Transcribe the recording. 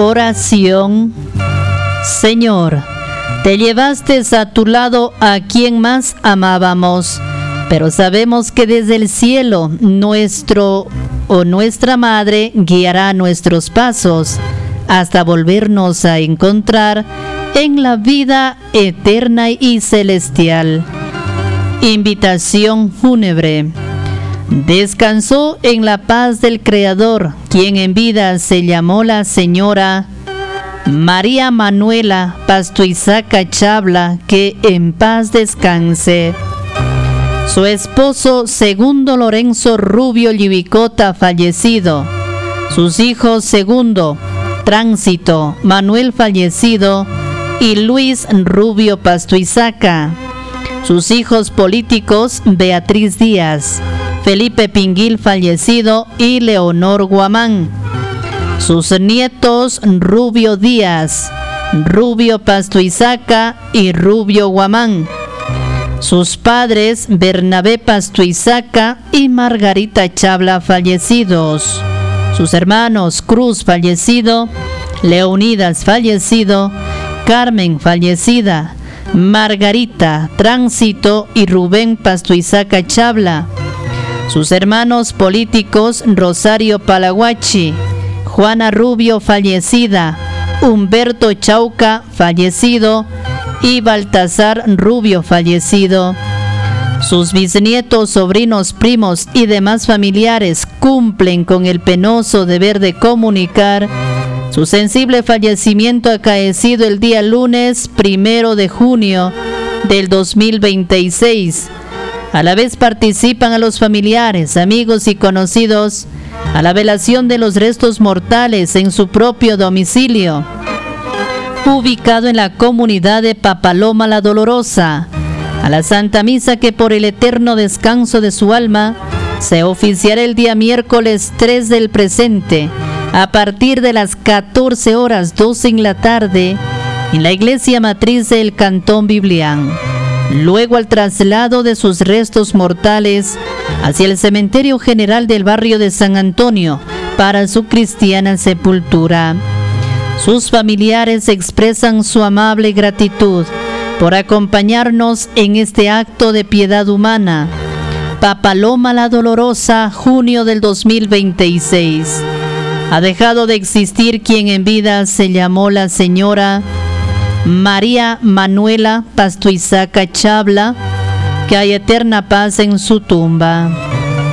Oración. Señor, te llevaste a tu lado a quien más amábamos, pero sabemos que desde el cielo nuestro o nuestra madre guiará nuestros pasos hasta volvernos a encontrar en la vida eterna y celestial. Invitación fúnebre. Descansó en la paz del Creador, quien en vida se llamó la señora María Manuela Pastuizaca Chabla, que en paz descanse. Su esposo Segundo Lorenzo Rubio Llibicota, fallecido. Sus hijos Segundo, Tránsito, Manuel, fallecido, y Luis Rubio Pastuizaca. Sus hijos políticos Beatriz Díaz, Felipe Pinguil, fallecido, y Leonor Guamán. Sus nietos Rubio Díaz, Rubio Pastuizaca y Rubio Guamán. Sus padres Bernabé Pastuizaca y Margarita Chabla, fallecidos. Sus hermanos Cruz, fallecido, Leonidas, fallecido, Carmen, fallecida, Margarita, Tránsito y Rubén Pastuizaca Chabla. Sus hermanos políticos Rosario Palaguachi, Juana Rubio, fallecida, Humberto Chauca, fallecido, y Baltasar Rubio, fallecido. Sus bisnietos, sobrinos, primos y demás familiares cumplen con el penoso deber de comunicar su sensible fallecimiento acaecido el día lunes 1 de junio del 2026. A la vez participan a los familiares, amigos y conocidos a la velación de los restos mortales en su propio domicilio, ubicado en la comunidad de Papaloma la Dolorosa, a la Santa Misa que por el eterno descanso de su alma se oficiará el día miércoles 3 del presente, a partir de las 14:12 en la tarde, en la iglesia matriz del Cantón Biblián. Luego al traslado de sus restos mortales hacia el cementerio general del barrio de San Antonio para su cristiana sepultura. Sus familiares expresan su amable gratitud por acompañarnos en este acto de piedad humana. Papaloma la Dolorosa, junio del 2026. Ha dejado de existir quien en vida se llamó la señora María Manuela Pastuizaca Chabla, que hay eterna paz en su tumba.